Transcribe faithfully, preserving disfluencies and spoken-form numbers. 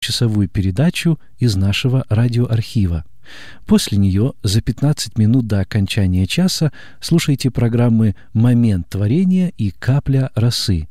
часовую передачу из нашего радиоархива. После нее за пятнадцать минут до окончания часа слушайте программы «Момент творения» и «Капля росы».